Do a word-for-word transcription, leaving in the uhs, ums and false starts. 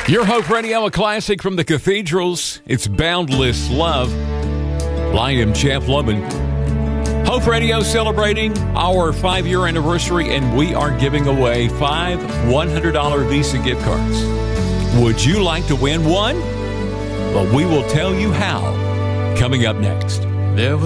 Your Hope Radio, a classic from the Cathedrals. It's Boundless Love. I am Jeff Lubin. Hope Radio celebrating our five-year anniversary, and we are giving away five one hundred dollars Visa gift cards. Would you like to win one? Well, we will tell you how coming up next. There was